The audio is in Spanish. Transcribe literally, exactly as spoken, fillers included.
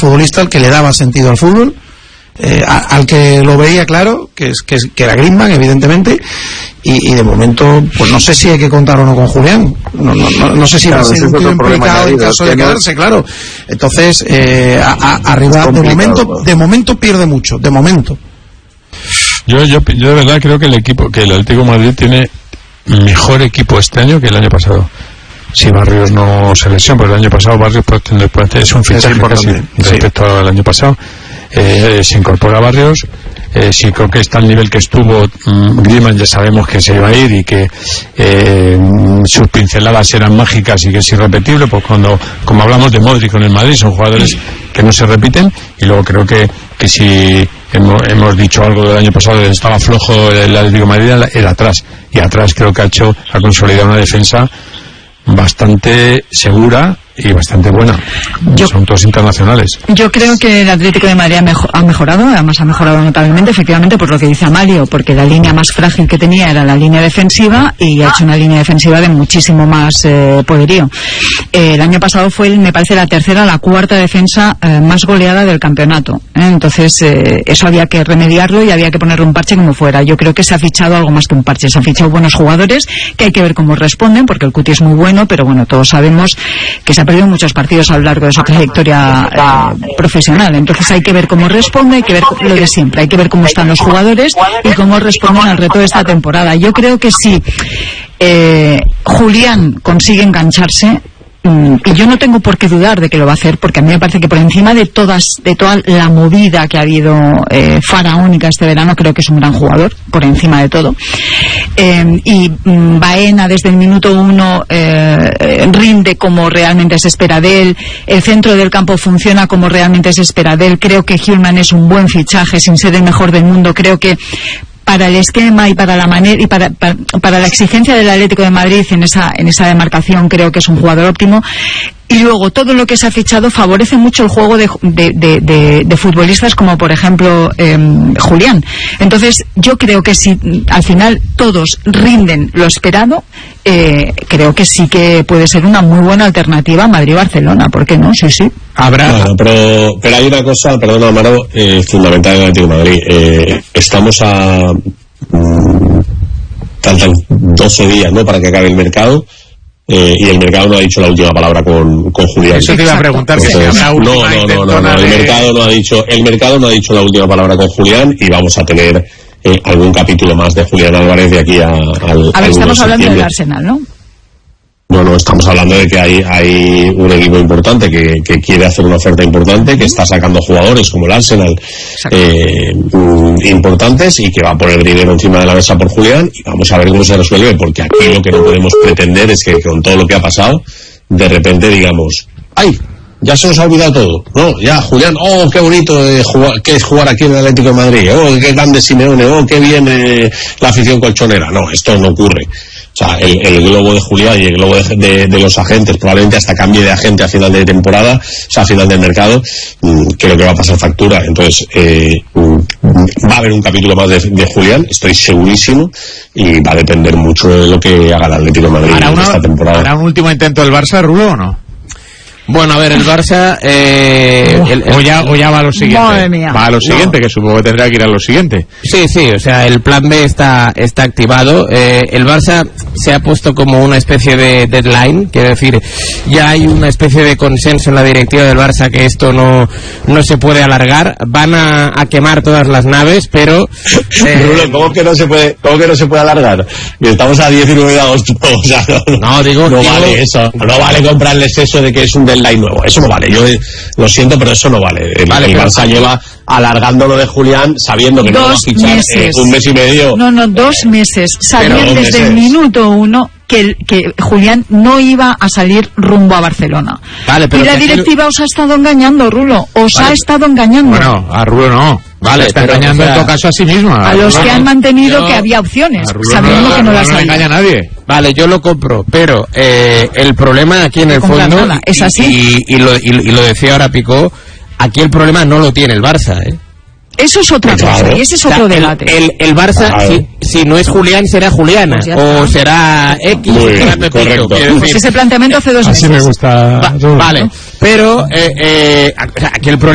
futbolista al que le daba sentido al fútbol, eh, a, al que lo veía claro, que es que, que era Griezmann, evidentemente, y, y de momento, pues no sé si hay que contar o no con Julián, no, no, no, no sé si claro, va a ser un tío implicado en caso de quedarse, no... claro. Entonces, eh, a, a, arriba, de momento, de momento pierde mucho, de momento. Yo, yo, yo de verdad creo que el equipo, que el Atlético de Madrid tiene mejor equipo este año que el año pasado. Si Barrios no se lesiona, pero el año pasado Barrios puede tener, puede tener, es un fichaje casi respecto sí. al año pasado. Eh, se incorpora Barrios, eh, sí creo que está al nivel que estuvo mmm, Griezmann, ya sabemos que se iba a ir y que eh, sus pinceladas eran mágicas y que es irrepetible, pues cuando, como hablamos de Modric con el Madrid, son jugadores que no se repiten. Y luego creo que, que si hemos, hemos dicho algo del año pasado, estaba flojo el Atlético de Madrid, era, era atrás, y atrás creo que ha hecho, ha consolidado una defensa bastante segura y bastante buena. Yo, son todos internacionales. Yo creo que el Atlético de Madrid ha, mejo, ha mejorado, además ha mejorado notablemente, efectivamente, por lo que dice Amalio, porque la línea más frágil que tenía era la línea defensiva y ha hecho una línea defensiva de muchísimo más eh, poderío. Eh, el año pasado fue, el, me parece, la tercera o la cuarta defensa eh, más goleada del campeonato. ¿eh? Entonces, eh, eso había que remediarlo y había que ponerle un parche como fuera. Yo creo que se ha fichado algo más que un parche. Se han fichado buenos jugadores, que hay que ver cómo responden, porque el Cuti es muy bueno, pero bueno, todos sabemos que se ha perdido muchos partidos a lo largo de su trayectoria eh, profesional. Entonces hay que ver cómo responde, hay que ver lo de siempre, hay que ver cómo están los jugadores y cómo responden al reto de esta temporada. Yo creo que si eh, Julián consigue engancharse, y yo no tengo por qué dudar de que lo va a hacer, porque a mí me parece que por encima de todas de toda la movida que ha habido eh, faraónica este verano, creo que es un gran jugador, por encima de todo. Eh, y mm, Baena desde el minuto uno eh, rinde como realmente se espera de él, el centro del campo funciona como realmente se espera de él. Creo que Hillman es un buen fichaje, sin ser el mejor del mundo. Creo que para el esquema y para la manera y para, para, para la exigencia del Atlético de Madrid en esa en esa demarcación, creo que es un jugador óptimo. Y luego todo lo que se ha fichado favorece mucho el juego de, de, de, de, de futbolistas como por ejemplo eh, Julián. Entonces yo creo que si al final todos rinden lo esperado, eh, creo que sí que puede ser una muy buena alternativa a Madrid-Barcelona. ¿Por qué no? Sí, sí. Habrá. Bueno, pero, pero hay una cosa, perdona Amaro, eh, fundamental en el Atlético de Madrid. Eh, estamos a mmm, faltan doce días, ¿no?, para que acabe el mercado. Eh, y el mercado no ha dicho la última palabra con, con Julián. Eso te iba a preguntar. Entonces, si no, no, no, no, no, el mercado no ha dicho, el mercado no ha dicho la última palabra con Julián y vamos a tener eh, algún capítulo más de Julián Álvarez de aquí a, al. A ver, estamos hablando del Arsenal, ¿no? No, no, estamos hablando de que hay, hay un equipo importante que, que quiere hacer una oferta importante, que está sacando jugadores como el Arsenal eh, importantes y que va a poner dinero encima de la mesa por Julián y vamos a ver cómo se resuelve, porque aquí lo que no podemos pretender es que con todo lo que ha pasado, de repente digamos, ¡ay! Ya se nos ha olvidado todo. No, ya, Julián, oh, qué bonito de jugar, que es jugar aquí en el Atlético de Madrid, oh, qué grande Simeone, oh, qué bien eh, la afición colchonera. No, esto no ocurre. O sea, el, el globo de Julián y el globo de, de, de los agentes, probablemente hasta cambie de agente a final de temporada, o sea, a final del mercado, mmm, creo que va a pasar factura. Entonces, eh, mmm, va a haber un capítulo más de, de Julián, estoy segurísimo, y va a depender mucho de lo que haga el Atlético de Madrid en esta temporada. ¿Hará un último intento del Barça, Rulo, o no? Bueno, a ver, el Barça eh, el, el, o, ya, o ya va a lo siguiente. Madre mía. Va a lo siguiente, no. Que supongo que tendrá que ir a lo siguiente. Sí, sí, o sea, el plan B está está activado. Eh, el Barça se ha puesto como una especie de deadline, quiero decir, ya hay una especie de consenso en la directiva del Barça que esto no no se puede alargar. Van a, a quemar todas las naves, pero eh, ¿cómo que no se puede, cómo que no se puede alargar? Estamos a diecinueve de agosto, o sea, no, no digo, no digo, vale eso, no vale comprarles eso de que es un deadline nuevo, eso no vale, yo eh, lo siento, pero eso no vale. El, vale, el Barça lleva alargando lo de Julián sabiendo que dos no va a fichar eh, un mes y medio. No, no, dos meses. Sabían desde meses. el minuto uno que, el, que Julián no iba a salir rumbo a Barcelona. Vale, pero y la directiva el... os ha estado engañando, Rulo, os vale. ha estado engañando. Bueno, a Rulo no. Vale, está engañando, o sea, en todo caso a sí misma. A, a los Rulo que han mantenido yo, que había opciones, sabiendo no, que no las no engaña a nadie. Vale, yo lo compro, pero eh, el problema aquí en el fondo, nada. ¿Es así? Y, y, y, lo, y, y lo decía ahora Picó, aquí el problema no lo tiene el Barça, ¿eh? Eso es otra cosa, claro. Y ese es otro o sea, debate. El, el, el Barça, claro. si, si no es Julián, será Juliana, pues o será X, o será Pepito. Pues ese planteamiento hace dos Así meses. me gusta. Va, vale, pero eh, eh, aquí el problema